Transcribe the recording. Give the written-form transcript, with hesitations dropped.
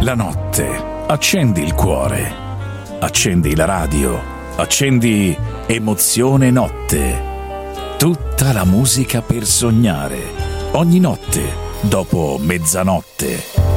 La notte, accendi il cuore, accendi la radio, accendi Emozione Notte. Tutta la musica per sognare, ogni notte, dopo mezzanotte.